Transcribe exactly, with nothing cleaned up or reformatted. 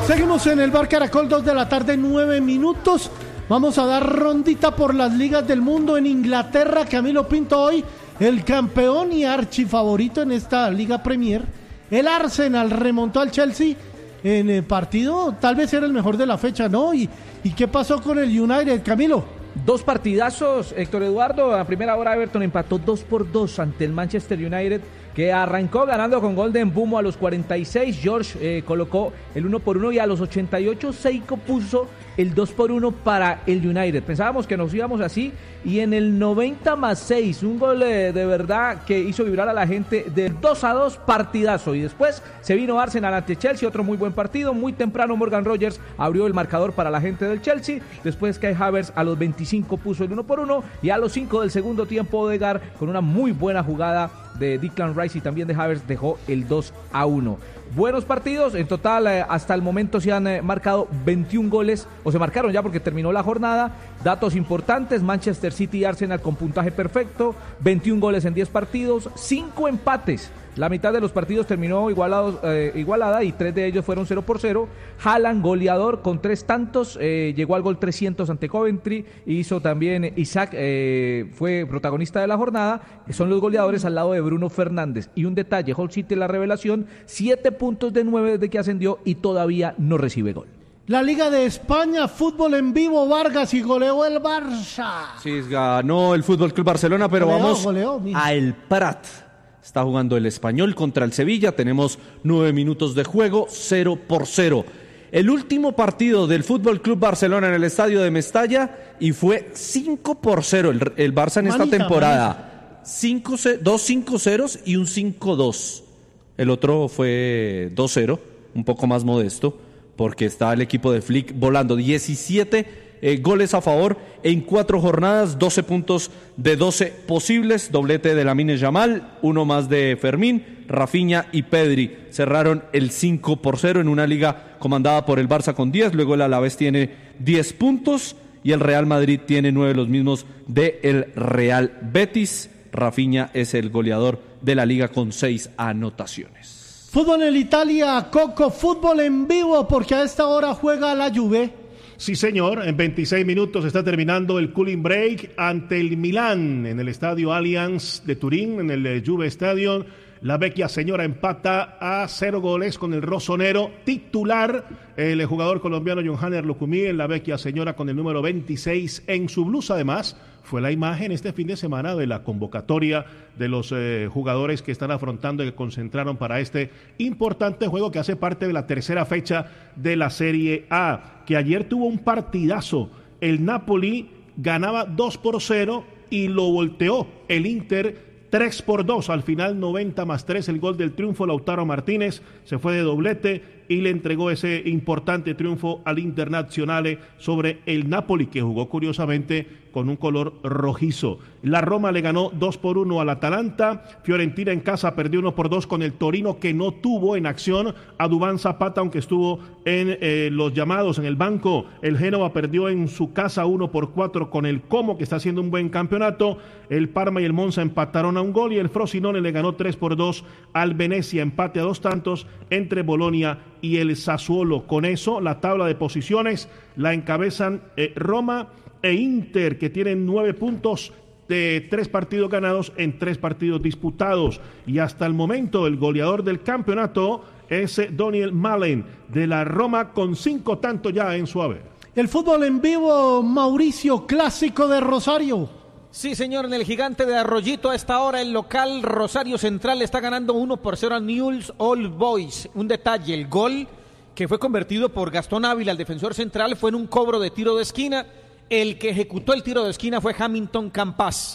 Seguimos en el Bar Caracol, dos de la tarde, nueve minutos. Vamos a dar rondita por las ligas del mundo. En Inglaterra, Camilo Pinto, hoy el campeón y archifavorito en esta Liga Premier, el Arsenal, remontó al Chelsea en el partido, tal vez era el mejor de la fecha, ¿no? ¿Y, y qué pasó con el United, Camilo? Dos partidazos, Héctor Eduardo. A primera hora Everton empató dos por dos ante el Manchester United, que arrancó ganando con gol de Mbumo a los cuarenta y seis. George eh, colocó el uno por uno y a los ochenta y ocho Seiko puso el dos por uno para el United. Pensábamos que nos íbamos así y en el noventa más seis, un gol eh, de verdad que hizo vibrar a la gente, del dos a dos, partidazo. Y después se vino Arsenal ante Chelsea, otro muy buen partido. Muy temprano Morgan Rogers abrió el marcador para la gente del Chelsea. Después Kai Havertz a los veinticinco puso el uno por uno y a los cinco del segundo tiempo Odegaard, con una muy buena jugada de Declan Rice y también de Havertz, dejó el dos a uno. Buenos partidos, en total eh, hasta el momento se han eh, marcado veintiún goles, o se marcaron ya porque terminó la jornada. Datos importantes: Manchester City y Arsenal con puntaje perfecto, veintiún goles en diez partidos, cinco empates. La mitad de los partidos terminó igualados, eh, igualada y tres de ellos fueron cero por cero. Haaland, goleador con tres tantos, eh, llegó al gol trescientos ante Coventry. Hizo también Isaac, eh, fue protagonista de la jornada. Son los goleadores al lado de Bruno Fernández. Y un detalle: Hull City, la revelación, siete puntos de nueve desde que ascendió y todavía no recibe gol. La Liga de España, fútbol en vivo, Vargas, y goleó el Barça. Sí, ganó el Fútbol Club Barcelona, pero goleó, vamos goleó, a El Prat. Está jugando el Español contra el Sevilla. Tenemos nueve minutos de juego, cero por cero. El último partido del Fútbol Club Barcelona en el estadio de Mestalla y fue cinco por cero. El, el Barça en manita, esta temporada, cinco, dos cinco ceros y un cinco dos. El otro fue dos cero, un poco más modesto, porque está el equipo de Flick volando. diecisiete Eh, goles a favor en cuatro jornadas, doce puntos de doce posibles, doblete de Lamine Yamal, uno más de Fermín, Rafinha y Pedri. Cerraron el cinco por cero en una liga comandada por el Barça con diez, luego el Alavés tiene diez puntos y el Real Madrid tiene nueve, los mismos de el Real Betis. Rafinha es el goleador de la liga con seis anotaciones. Fútbol en Italia, Coco, fútbol en vivo, porque a esta hora juega la Juve. Sí, señor, en veintiséis minutos está terminando el cooling break ante el Milán en el estadio Allianz de Turín, en el Juve Stadium. La vecchia señora empata a cero goles con el rosonero titular, el jugador colombiano Johanner Lucumí, en la vecchia señora con el número veintiséis en su blusa. Además, fue la imagen este fin de semana de la convocatoria de los eh, jugadores que están afrontando y que concentraron para este importante juego que hace parte de la tercera fecha de la Serie A, que ayer tuvo un partidazo. El Napoli ganaba dos por cero y lo volteó el Inter tres por dos, al final noventa más tres, el gol del triunfo. Lautaro Martínez se fue de doblete y le entregó ese importante triunfo al Internazionale sobre el Napoli, que jugó curiosamente con un color rojizo. La Roma le ganó dos por uno al Atalanta. Fiorentina en casa perdió uno por dos con el Torino, que no tuvo en acción a Duván Zapata, aunque estuvo en eh, los llamados en el banco. El Génova perdió en su casa uno por cuatro con el Como, que está haciendo un buen campeonato. El Parma y el Monza empataron a un gol y el Frosinone le ganó tres por dos al Venecia, empate a dos tantos entre Bolonia y el Sassuolo. Con eso, la tabla de posiciones la encabezan eh, Roma e Inter, que tienen nueve puntos de tres partidos ganados en tres partidos disputados. Y hasta el momento, el goleador del campeonato es eh, Daniel Malen de la Roma, con cinco tantos ya en su haber. El fútbol en vivo, Mauricio, clásico de Rosario. Sí, señor, en el Gigante de Arroyito a esta hora el local Rosario Central está ganando uno por cero a Newell's Old Boys. Un detalle: el gol que fue convertido por Gastón Ávila, el defensor central, fue en un cobro de tiro de esquina. El que ejecutó el tiro de esquina fue Hamilton Campas.